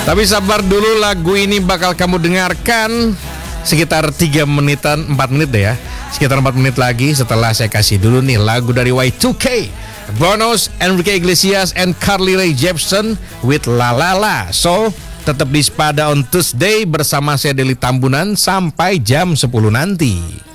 Tapi sabar dulu, lagu ini bakal kamu dengarkan sekitar 3 menitan, 4 menit deh ya. Sekitar 4 menit lagi setelah saya kasih dulu nih lagu dari Y2K, Bonus, Enrique Iglesias, and Carly Rae Jepsen with La La La. So, tetap di Spada on Tuesday bersama saya Deli Tambunan sampai jam 10 nanti.